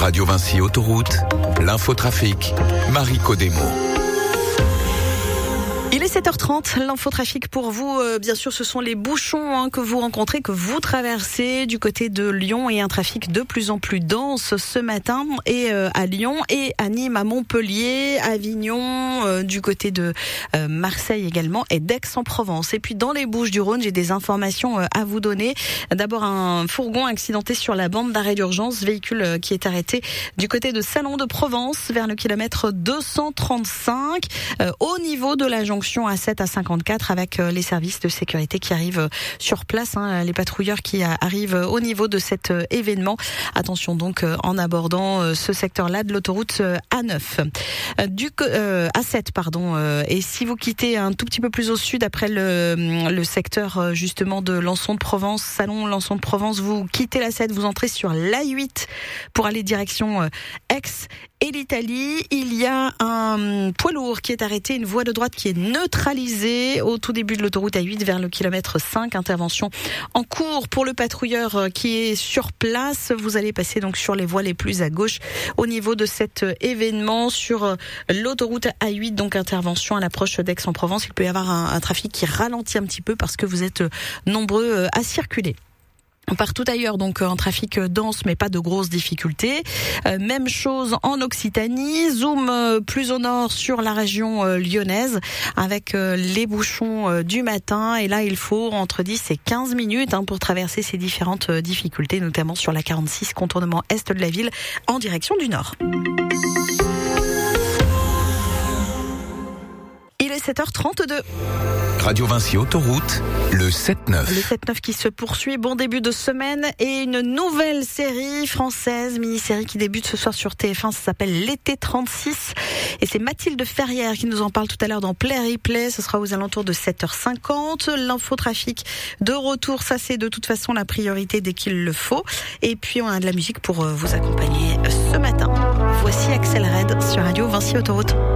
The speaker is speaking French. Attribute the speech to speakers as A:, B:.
A: Radio Vinci Autoroute, l'infotrafic, Marie Codemo.
B: Il est 7h30, l'infotrafic pour vous, bien sûr ce sont les bouchons que vous rencontrez, que vous traversez du côté de Lyon et un trafic de plus en plus dense ce matin et à Lyon et à Nîmes, à Montpellier, Avignon, du côté de Marseille également et d'Aix-en-Provence. Et puis dans les Bouches-du-Rhône, j'ai des informations à vous donner. D'abord un fourgon accidenté sur la bande d'arrêt d'urgence, véhicule qui est arrêté du côté de Salon de Provence vers le kilomètre 235 au niveau de la jonction A7 à 54 avec les services de sécurité qui arrivent sur place, les patrouilleurs qui arrivent au niveau de cet événement. Attention donc en abordant ce secteur-là de l'autoroute A9. A7 pardon. Et si vous quittez un tout petit peu plus au sud après le secteur justement de Lançon de Provence, Salon Lançon de Provence, vous quittez l'A7, vous entrez sur l'A8 pour aller direction Aix et l'Italie. Il y a un poids lourd qui est arrêté, une voie de droite qui est neutralisée au tout début de l'autoroute A8 vers le kilomètre 5. Intervention en cours pour le patrouilleur qui est sur place. Vous allez passer donc sur les voies les plus à gauche au niveau de cet événement sur l'autoroute A8. Donc intervention à l'approche d'Aix-en-Provence. Il peut y avoir un trafic qui ralentit un petit peu parce que vous êtes nombreux à circuler. Partout ailleurs, donc un trafic dense, mais pas de grosses difficultés. Même chose en Occitanie. Zoom plus au nord sur la région lyonnaise avec les bouchons du matin. Et là, il faut entre 10 et 15 minutes pour traverser ces différentes difficultés, notamment sur la 46, contournement est de la ville, en direction du nord. Il est 7h32.
A: Radio Vinci Autoroute, le 7-9.
B: Le 7-9 qui se poursuit. Bon début de semaine et une nouvelle série française, mini-série qui débute ce soir sur TF1. Ça s'appelle L'été 36. Et c'est Mathilde Ferrière qui nous en parle tout à l'heure dans Play Replay. Ce sera aux alentours de 7h50. L'infotrafic de retour, ça c'est de toute façon la priorité dès qu'il le faut. Et puis on a de la musique pour vous accompagner ce matin. Voici Axel Red sur Radio Vinci Autoroute.